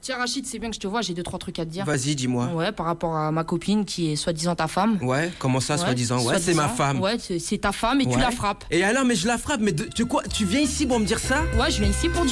Tiens, Rachid, c'est bien que je te vois, j'ai 2-3 trucs à te dire. Vas-y, dis-moi. Ouais, par rapport à ma copine qui est soi-disant ta femme. Ouais, comment ça, soi-disant? Ouais, c'est ma femme. Ouais, c'est ta femme et tu Ouais. la frappes. Et alors, mais je la frappe, mais tu viens ici pour me dire ça? Ouais, je viens ici pour